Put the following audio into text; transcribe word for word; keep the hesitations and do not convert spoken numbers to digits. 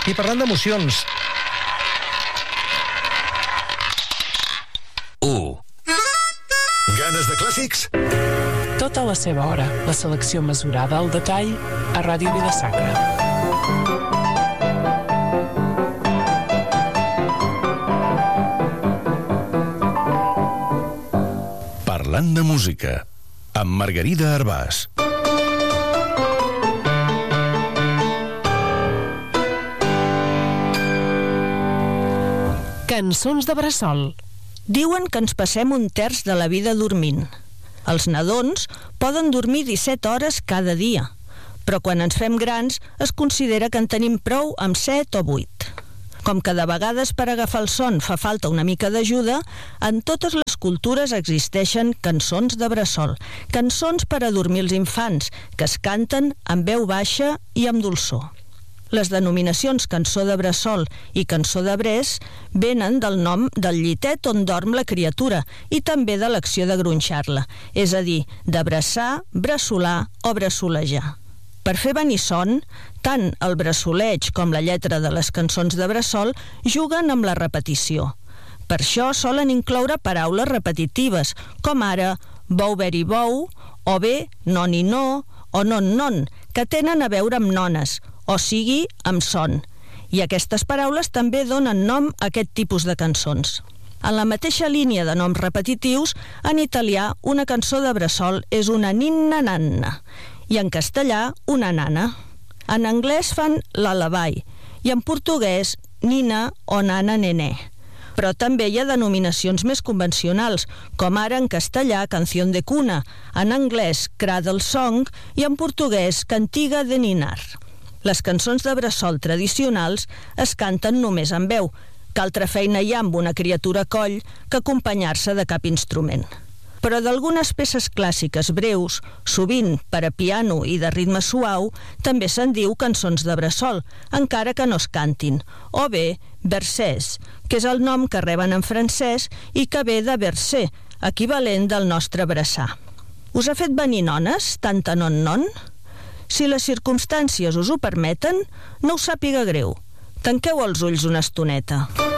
I parlant d'emocions... u. Ganes de clàssics? Tota la seva hora, la selecció mesurada al detall a Ràdio Vila-sacra. Parlant de música, amb Margarida Arbàs. Cançons de bressol. Diuen que ens passem un terç de la vida dormint. Els nadons poden dormir disset hores cada dia, però quan ens fem grans es considera que en tenim prou amb set o vuit. Com que de vegades per agafar el son fa falta una mica d'ajuda, en totes les cultures existeixen cançons de bressol, cançons per a dormir els infants, que es canten amb veu baixa i amb dolçor. Les denominacions cançó de bressol i cançó de bres venen del nom del llitet on dorm la criatura i també de l'acció de gronxar-la, és a dir, de bressar, bressolar o bressolejar. Per fer venir son, tant el bressoleig com la lletra de les cançons de bressol juguen amb la repetició. Per això solen incloure paraules repetitives, com ara bou beri bou, o bé noni no, o non non, que tenen a veure amb nones, o sigui, amb son. I aquestes paraules també donen nom a aquest tipus de cançons. En la mateixa línia de noms repetitius, en italià una cançó de bressol és una ninna nanna i en castellà una nana. En anglès fan lullaby i en portuguès nina o nana nené. Però també hi ha denominacions més convencionals, com ara en castellà canción de cuna, en anglès cradle song i en portuguès cantiga de ninar. Les cançons de bressol tradicionals es canten només amb veu, que altra feina hi ha amb una criatura a coll que acompanyar-se de cap instrument. Però d'algunes peces clàssiques breus, sovint per a piano i de ritme suau, també se'n diu cançons de bressol, encara que no es cantin, o bé versets, que és el nom que reben en francès i que ve de verser, equivalent del nostre bressar. Us ha fet venir nones, tanta non-non? Si les circumstàncies us ho permeten, no us sàpiga greu. Tanqueu els ulls una estoneta.